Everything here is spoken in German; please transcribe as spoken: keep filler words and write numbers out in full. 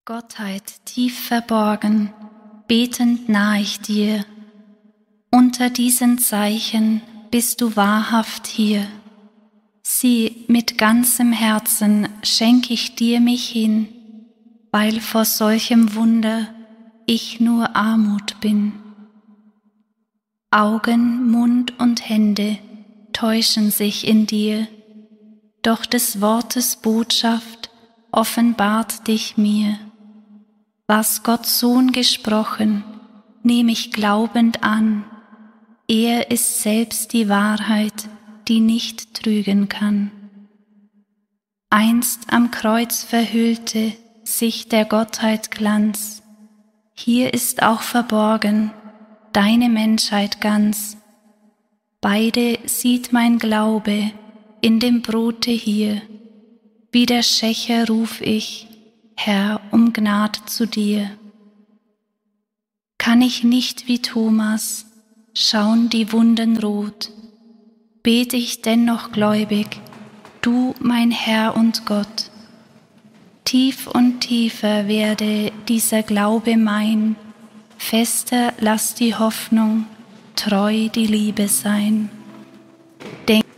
Gottheit tief verborgen, betend nah ich dir. Unter diesen Zeichen bist du wahrhaft hier. Sieh, mit ganzem Herzen schenk ich dir mich hin, weil vor solchem Wunder ich nur Armut bin. Augen, Mund und Hände täuschen sich in dir, doch des Wortes Botschaft offenbart dich mir. Was Gott Sohn gesprochen, nehm ich glaubend an. Er ist selbst die Wahrheit, die nicht trügen kann. Einst am Kreuz verhüllte sich der Gottheit Glanz. Hier ist auch verborgen deine Menschheit ganz. Beide sieht mein Glaube in dem Brote hier. Wie der Schächer ruf ich, Herr, um Gnad zu dir. Kann ich nicht wie Thomas schauen die Wunden rot, bete ich dennoch gläubig, du mein Herr und Gott. Tief und tiefer werde dieser Glaube mein, fester lass die Hoffnung, treu die Liebe sein. Denk